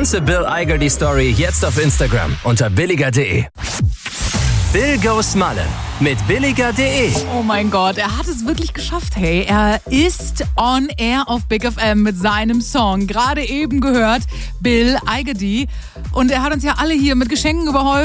ganze Bill Igerty Story jetzt auf Instagram unter billiger.de. Bill Goes Malle mit billiger.de. Oh mein Gott, er hat es wirklich geschafft, hey. Er ist on air auf Big FM mit seinem Song. Gerade eben gehört, Bill Igerty. Und er hat uns ja alle hier mit Geschenken überhäuft.